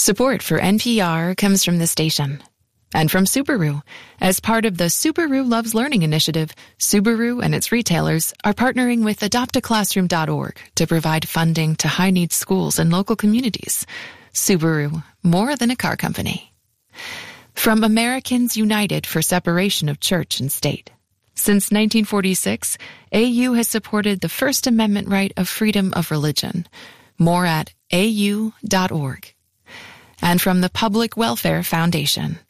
Support for NPR comes from the station and from Subaru. As part of the Subaru Loves Learning initiative, Subaru and its retailers are partnering with adoptaclassroom.org to provide funding to high-needs schools and local communities. Subaru, more than a car company. From Americans United for Separation of Church and State. Since 1946, AU has supported the First Amendment right of freedom of religion. More at au.org. And from the Public Welfare Foundation.